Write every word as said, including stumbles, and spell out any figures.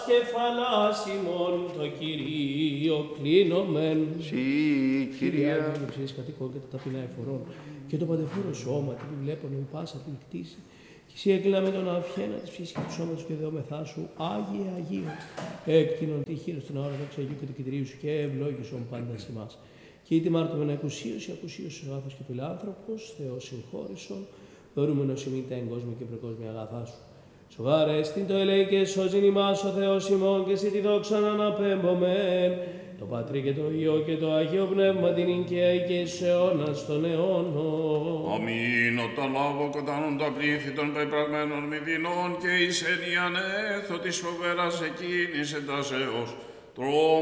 Κεφαλάς ημών το Κυρίο κλείνομεν. Σύ, Κύριε Κύριε. Άγιον ψυχής κατοικών και τα ταπεινά εφορών και το παντεφόρο σώμα που βλέπουν εν πάσα την κτήση και εσύ έκλεινα με τον αυχένα της ψυχής και του σώματος και δεόμεθά σου Άγιε Αγίου έκτηνον τη χείρος στην ώρα του Αγίου και του Κεντρίου σου και ευλόγησον πάντα σε εμάς. Και είτε μάρτωμεν ακουσίωση, ακουσίωση ο αγαθός και φιλάνθρωπος, Θεός συγχώρησον, δωρούμενος ημίν τα εγκόσμια και προκόσμια αγαθά σου. Σοβαρέστην το ελέη και σώζειν ημάς ο Θεός ημών και εσύ τη δόξα να αναπέμπομεν. Το Πατρί και το Υιό και το Άγιο Πνεύμα την εικαία και εις αιώνας των αιώνων. Αμήν, όταν λάβω κοντάνουν τα πλήθη των πεπραγμένων μηδινών και εις εν η ανέθω της φοβέρας εκείνης εντάσεως.